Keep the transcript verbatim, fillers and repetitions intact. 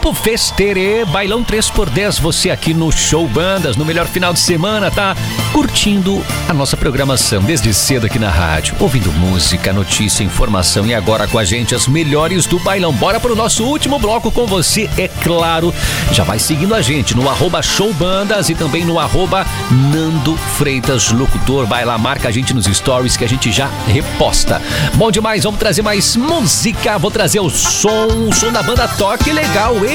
Grupo Festere, bailão três por dez, você aqui no Show Bandas, no melhor final de semana, tá curtindo a nossa programação desde cedo aqui na rádio, ouvindo música, notícia, informação e agora com a gente as melhores do bailão. Bora pro nosso último bloco com você, é claro. Já vai seguindo a gente no arroba Show Bandas e também no arroba Nando Freitas Locutor. Vai lá, marca a gente nos stories que a gente já reposta. Bom demais, vamos trazer mais música. Vou trazer o som, o som da banda Toque Legal.